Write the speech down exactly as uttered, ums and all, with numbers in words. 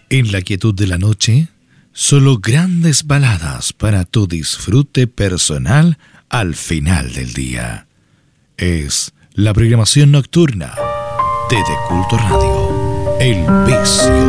En la quietud de la noche, solo grandes baladas para tu disfrute personal al final del día. Es la programación nocturna de De Culto Radio. El Vicio